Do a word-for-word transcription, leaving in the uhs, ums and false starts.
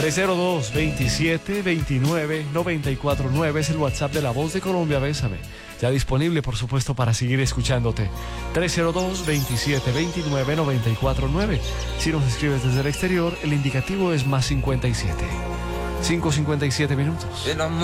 tres cero dos, veintisiete veintinueve, noventa y cuatro nueve es el WhatsApp de La Voz de Colombia, Bésame. Ya disponible, por supuesto, para seguir escuchándote. tres cero dos, veintisiete veintinueve, noventa y cuatro nueve. Si nos escribes desde el exterior, el indicativo es más cincuenta y siete. cinco cincuenta y siete minutos.